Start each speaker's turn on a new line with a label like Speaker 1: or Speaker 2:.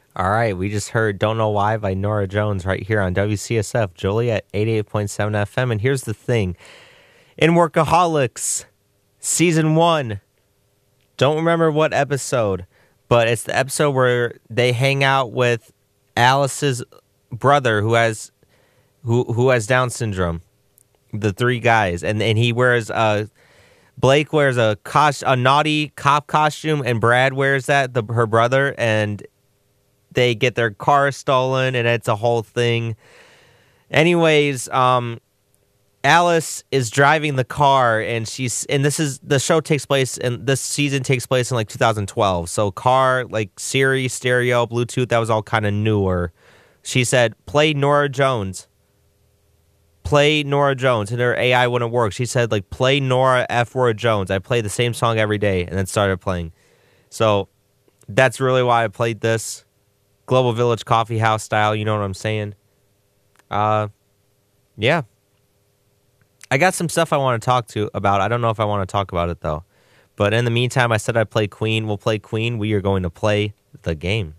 Speaker 1: All right, we just heard Don't Know Why by Nora Jones right here on WCSF, Joliet 88.7 FM. And here's the thing. In Workaholics, Season 1, don't remember what episode, but it's the episode where they hang out with Alice's brother who has Down syndrome. The three guys. And he wears Blake wears a naughty cop costume, and Brad wears that, her brother, and they get their car stolen, and it's a whole thing. Anyways, Alice is driving the car, and the show takes place, and this season takes place in like 2012. So car, like Siri, stereo, Bluetooth, that was all kind of newer. She said, play Nora Jones. Play Nora Jones, and her AI wouldn't work. She said, like, play Nora F. Word Jones. I play the same song every day, and then started playing. So that's really why I played this. Global Village Coffee House style, you know what I'm saying? Yeah. I got some stuff I want to talk about. I don't know if I want to talk about it, though. But in the meantime, I said I'd play Queen. We'll play Queen. We are going to play the game.